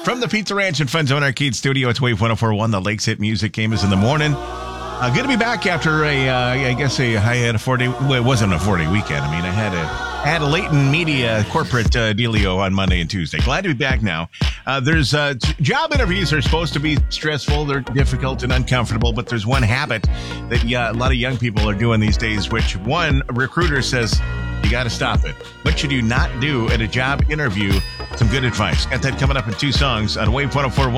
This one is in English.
From the Pizza Ranch and Fun Zone Arcade Studio, it's Wave 104.1. The Lakes Hit Music Game is in the morning. Good to be back after I had a 4-day. Well, it wasn't a 4-day weekend. I mean, I had a Leighton Media corporate dealio on Monday and Tuesday. Glad to be back now. There's job interviews are supposed to be stressful. They're difficult and uncomfortable, but there's one habit that a lot of young people are doing these days, which one recruiter says you got to stop it. What should you not do at a job interview? Some good advice. Got that coming up in 2 songs on Wave 104.1.